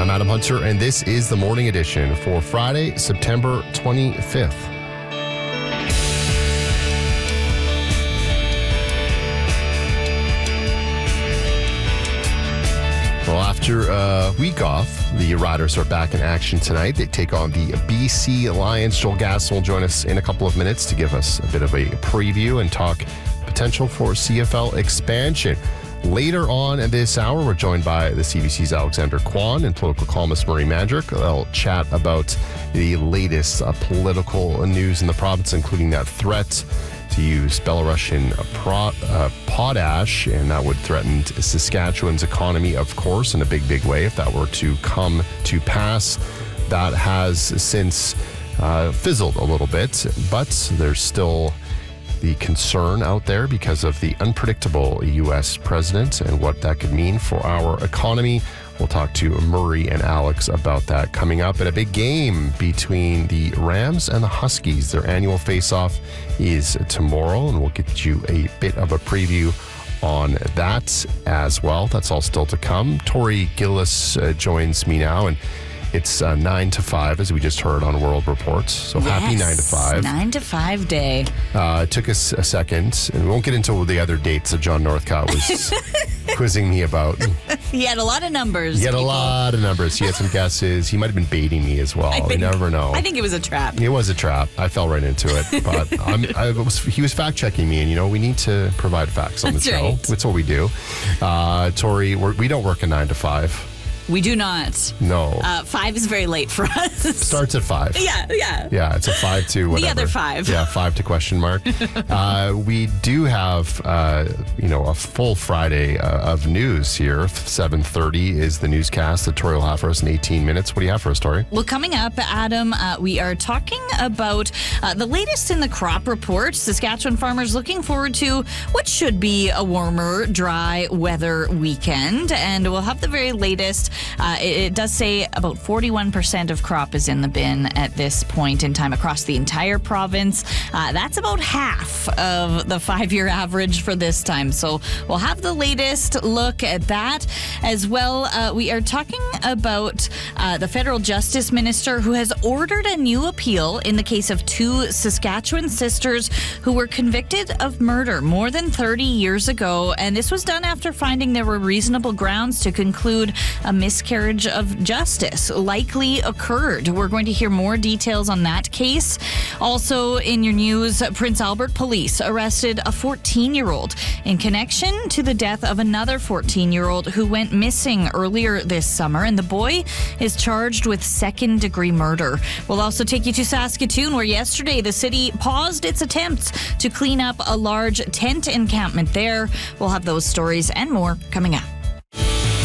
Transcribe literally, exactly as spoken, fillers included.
I'm Adam Hunter, and this is the Morning Edition for Friday, September twenty-fifth. Well, after a week off, the Riders are back in action tonight. They take on the B C Lions. Joel Gaston will join us in a couple of minutes to give us a bit of a preview and talk potential for C F L expansion. Later on in this hour, we're joined by the C B C's Alexander Kwan and political columnist Murray Mandrick. They'll chat about the latest uh, political news in the province, including that threat to use Belarusian pro, uh, potash, and that would threaten Saskatchewan's economy, of course, in a big, big way if that were to come to pass. That has since uh, fizzled a little bit, but there's still the concern out there because of the unpredictable U S president and what that could mean for our economy. We'll talk to Murray and Alex about that coming up. And a big game between the Rams and the Huskies. Their annual face-off is tomorrow, and we'll get you a bit of a preview on that as well. That's all still to come. Tori Gillis uh, joins me now, and it's uh, nine to five, as we just heard on World Report. So yes, happy nine to five. nine to five day. Uh, it took us a second, and we won't get into the other dates that John Northcott was quizzing me about. He had a lot of numbers. He had people. a lot of numbers. He had some guesses. He might have been baiting me as well. I think, we never know. I think it was a trap. It was a trap. I fell right into it. But I'm, I was, he was fact-checking me, and, you know, we need to provide facts on the That's show. right. That's what we do. Uh, Tori, we're, we don't work a nine to five. We do not. No. Uh, five is very late for us. Starts at five. Yeah, yeah. Yeah, it's a five to whatever. The other five. Yeah, five to question mark. uh, we do have, uh, you know, a full Friday uh, of news here. seven thirty is the newscast that Tori will have for us in eighteen minutes. What do you have for us, Tori? Well, coming up, Adam, uh, we are talking about uh, the latest in the crop report. Saskatchewan farmers looking forward to what should be a warmer, dry weather weekend. And we'll have the very latest. Uh, it, it does say about forty-one percent of crop is in the bin at this point in time across the entire province. Uh, that's about half of the five-year average for this time. So we'll have the latest look at that as well. Uh, we are talking about uh, the federal justice minister who has ordered a new appeal in the case of two Saskatchewan sisters who were convicted of murder more than thirty years ago. And this was done after finding there were reasonable grounds to conclude a miscarriage of justice likely occurred. We're going to hear more details on that case. Also in your news, Prince Albert police arrested a fourteen-year-old in connection to the death of another fourteen-year-old who went missing earlier this summer, and the boy is charged with second-degree murder. We'll also take you to Saskatoon, where yesterday the city paused its attempts to clean up a large tent encampment there. We'll have those stories and more coming up.